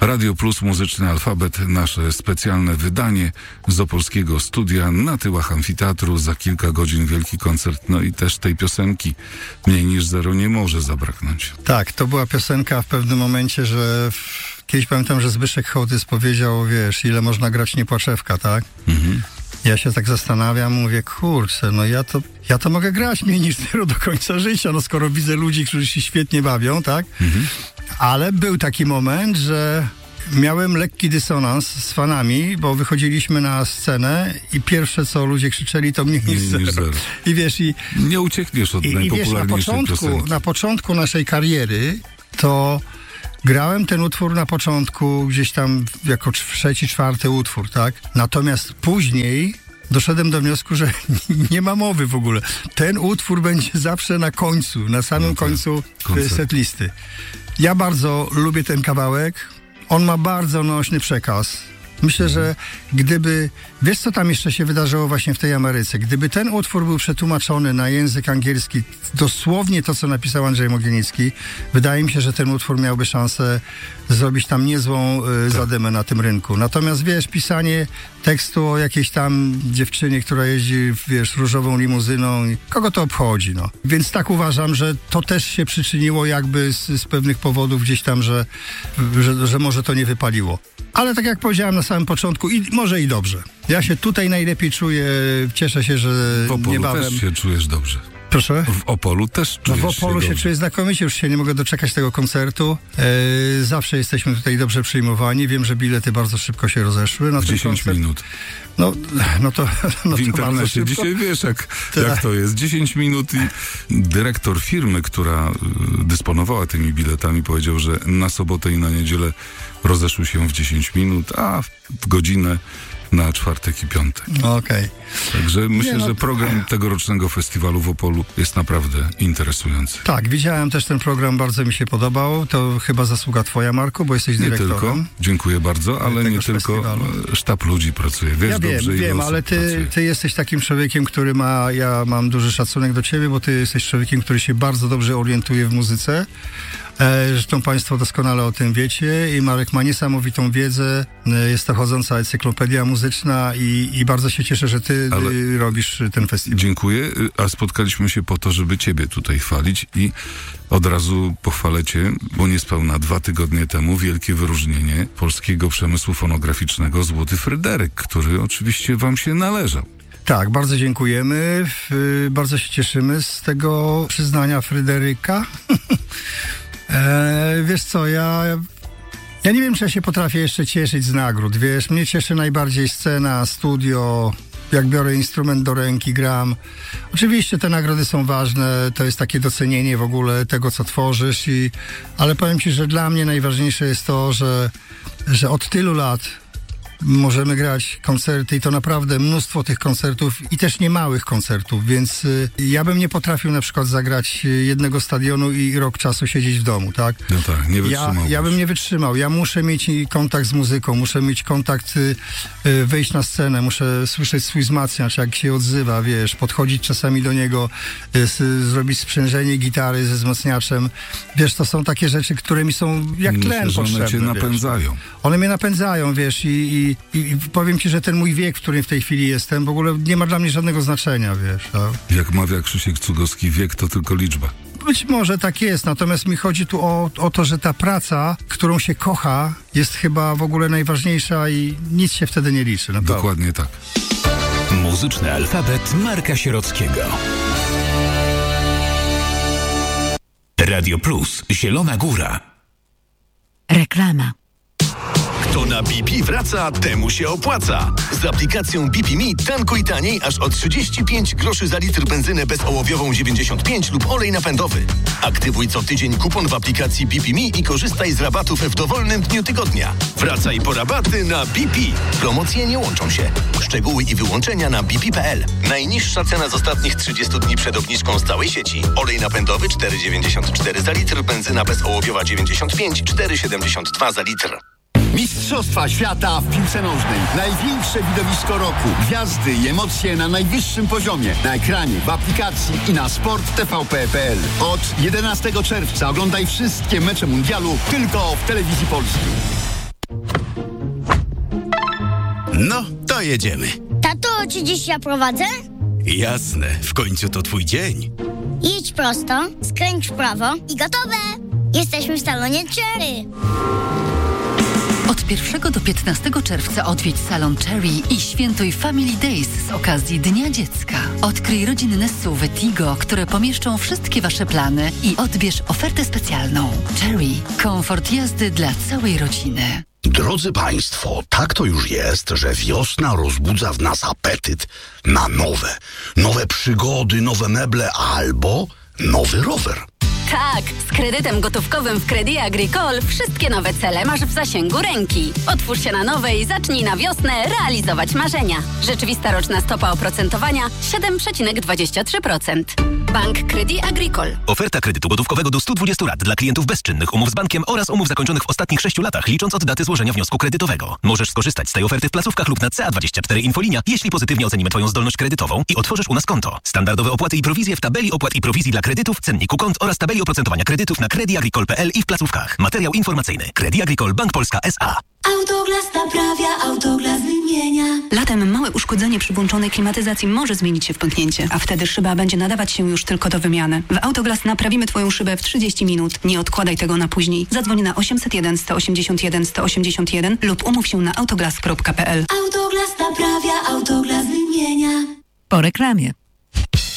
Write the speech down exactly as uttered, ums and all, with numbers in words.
Radio Plus, Muzyczny Alfabet, nasze specjalne wydanie z opolskiego studia na tyłach amfiteatru. Za kilka godzin wielki koncert, no i też tej piosenki Mniej niż zero nie może zabraknąć. Tak, to była piosenka w pewnym momencie, że w... kiedyś pamiętam, że Zbyszek Hołtys powiedział, wiesz, ile można grać Niepłaczewka, tak? Mhm. Ja się tak zastanawiam, mówię, kurczę, no ja to, ja to mogę grać mniej niż zero do końca życia, no skoro widzę ludzi, którzy się świetnie bawią, tak? Mhm. Ale był taki moment, że miałem lekki dysonans z fanami, bo wychodziliśmy na scenę i pierwsze, co ludzie krzyczeli, to mniej niż zero. zero. I wiesz, i... Nie uciekniesz od i, najpopularniejszej i wiesz, na początku, piosenki. na początku naszej kariery to... Grałem ten utwór na początku gdzieś tam jako trzeci, czwarty utwór, tak? Natomiast później doszedłem do wniosku, że nie ma mowy w ogóle. Ten utwór będzie zawsze na końcu, na samym no tak, końcu koncert. Setlisty. Ja bardzo lubię ten kawałek. On ma bardzo nośny przekaz. Myślę, mhm. że gdyby... Wiesz, co tam jeszcze się wydarzyło właśnie w tej Ameryce? Gdyby ten utwór był przetłumaczony na język angielski, dosłownie to, co napisał Andrzej Mogilnicki, wydaje mi się, że ten utwór miałby szansę zrobić tam niezłą y, zadymę na tym rynku. Natomiast, wiesz, pisanie tekstu o jakiejś tam dziewczynie, która jeździ, wiesz, różową limuzyną, kogo to obchodzi, no. Więc tak uważam, że to też się przyczyniło jakby z, z pewnych powodów gdzieś tam, że, że, że może to nie wypaliło. Ale tak jak powiedziałem na samym początku, i może i dobrze. Ja się tutaj najlepiej czuję, cieszę się, że w Opolu niebawem... też się czujesz dobrze. Proszę? W Opolu też czujesz no w Opolu się, się, się czuję znakomicie, już się nie mogę doczekać tego koncertu. E, zawsze jesteśmy tutaj dobrze przyjmowani. Wiem, że bilety bardzo szybko się rozeszły. Na w dziesięć koncert. minut. No, no to no w to internecie dzisiaj wiesz, jak, jak to jest. dziesięć minut i dyrektor firmy, która dysponowała tymi biletami, powiedział, że na sobotę i na niedzielę rozeszły się w dziesięć minut, a w godzinę na czwartek i piątek. Okej. Okay. Także myślę, Nie, no, że program tegorocznego festiwalu w Opolu jest naprawdę interesujący. Tak, widziałem też ten program, bardzo mi się podobał. To chyba zasługa twoja, Marku, bo jesteś dyrektorem. Nie tylko, dziękuję bardzo, ale nie tylko festiwalu. Sztab ludzi pracuje. Wiesz ja wiem, dobrze, wiem, ale ty, ty jesteś takim człowiekiem, który ma, ja mam duży szacunek do ciebie, bo ty jesteś człowiekiem, który się bardzo dobrze orientuje w muzyce. Zresztą państwo doskonale o tym wiecie i Marek ma niesamowitą wiedzę, jest to chodząca encyklopedia muzyczna i, i bardzo się cieszę, że ty Ale robisz ten festiwal. Dziękuję, a spotkaliśmy się po to, żeby ciebie tutaj chwalić i od razu pochwalę cię, bo niespełna dwa tygodnie temu wielkie wyróżnienie polskiego przemysłu fonograficznego Złoty Fryderyk, który oczywiście wam się należał. Tak, bardzo dziękujemy, bardzo się cieszymy z tego przyznania Fryderyka. Eee, wiesz co, ja, ja nie wiem, czy ja się potrafię jeszcze cieszyć z nagród, wiesz, mnie cieszy najbardziej scena, studio, jak biorę instrument do ręki, gram. Oczywiście te nagrody są ważne, to jest takie docenienie w ogóle tego, co tworzysz, i, ale powiem ci, że dla mnie najważniejsze jest to, że, że od tylu lat możemy grać koncerty i to naprawdę mnóstwo tych koncertów i też nie małych koncertów, więc y, ja bym nie potrafił na przykład zagrać jednego stadionu i rok czasu siedzieć w domu, tak? No tak, nie wytrzymał. Ja, ja bym nie wytrzymał. Ja muszę mieć kontakt z muzyką, muszę mieć kontakt, y, y, wejść na scenę, muszę słyszeć swój wzmacniacz, jak się odzywa, wiesz, podchodzić czasami do niego, y, s, zrobić sprzężenie gitary ze wzmacniaczem. Wiesz, to są takie rzeczy, które mi są jak Myślę, tlen że one potrzebne. cię napędzają. Wiesz. One mnie napędzają, wiesz, i, i I, I powiem ci, że ten mój wiek, w którym w tej chwili jestem, w ogóle nie ma dla mnie żadnego znaczenia, wiesz. Tak? Jak mawia Krzysiek Cugowski, wiek to tylko liczba. Być może tak jest, natomiast mi chodzi tu o, o to, że ta praca, którą się kocha, jest chyba w ogóle najważniejsza i nic się wtedy nie liczy. Naprawdę. Dokładnie tak. Muzyczny alfabet Marka Sierockiego. Radio Plus, Zielona Góra. Reklama. Kto na B P wraca, temu się opłaca. Z aplikacją B P Me tankuj taniej aż o trzydzieści pięć groszy za litr benzynę bezołowiową dziewięćdziesiąt pięć lub olej napędowy. Aktywuj co tydzień kupon w aplikacji B P Me i korzystaj z rabatów w dowolnym dniu tygodnia. Wracaj po rabaty na B P. Promocje nie łączą się. Szczegóły i wyłączenia na b p kropka p l. Najniższa cena z ostatnich trzydziestu dni przed obniżką z całej sieci. Olej napędowy cztery dziewięćdziesiąt cztery za litr, benzyna bezołowiowa dziewięćdziesiąt pięć, cztery siedemdziesiąt dwa za litr. Mistrzostwa świata w piłce nożnej. Największe widowisko roku. Gwiazdy i emocje na najwyższym poziomie. Na ekranie, w aplikacji i na sport t v p kropka p l. Od jedenastego czerwca oglądaj wszystkie mecze mundialu tylko w Telewizji Polskiej. No, to jedziemy. Tato, czy dziś ja prowadzę? Jasne, w końcu to twój dzień. Jedź prosto, skręć w prawo i gotowe! Jesteśmy w salonie Cherry. Od pierwszego do piętnastego czerwca odwiedź salon Cherry i świętuj Family Days z okazji Dnia Dziecka. Odkryj rodzinne S U V Tigo, które pomieszczą wszystkie Wasze plany i odbierz ofertę specjalną. Cherry. Komfort jazdy dla całej rodziny. Drodzy Państwo, tak to już jest, że wiosna rozbudza w nas apetyt na nowe. Nowe przygody, nowe meble albo nowy rower. Tak, z kredytem gotówkowym w Crédit Agricole wszystkie nowe cele masz w zasięgu ręki. Otwórz się na nowe i zacznij na wiosnę realizować marzenia. Rzeczywista roczna stopa oprocentowania siedem przecinek dwadzieścia trzy procent. Bank Crédit Agricole. Oferta kredytu gotówkowego do stu dwudziestu lat dla klientów bezczynnych umów z bankiem oraz umów zakończonych w ostatnich sześciu latach, licząc od daty złożenia wniosku kredytowego. Możesz skorzystać z tej oferty w placówkach lub na C A dwadzieścia cztery Infolinia, jeśli pozytywnie ocenimy Twoją zdolność kredytową i otworzysz u nas konto. Standardowe opłaty i prowizje w tabeli opłat i prowizji dla kredytów, cenniku kont oraz tabeli oprocentowania kredytów na crédit agricole kropka p l i w placówkach. Materiał informacyjny. Crédit Agricole Bank Polska S A. Autoglas naprawia, Autoglas wymienia. Latem małe uszkodzenie przy włączonej klimatyzacji może zmienić się w pęknięcie, a wtedy szyba będzie nadawać się już tylko do wymiany. W Autoglas naprawimy Twoją szybę w trzydzieści minut. Nie odkładaj tego na później. Zadzwoń na osiemset jeden, sto osiemdziesiąt jeden, sto osiemdziesiąt jeden lub umów się na autoglas kropka p l. Autoglas naprawia, Autoglas wymienia. Po reklamie.